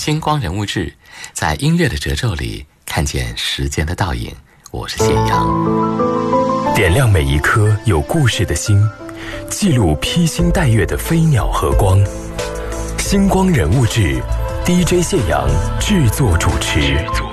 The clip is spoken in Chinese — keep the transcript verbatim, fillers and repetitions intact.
星光人物志，在音乐的褶皱里看见时间的倒影。我是谢阳。 点亮每一颗有故事的心，记录披星戴月的飞鸟和光。星光人物志 ，D J 谢阳制作主持。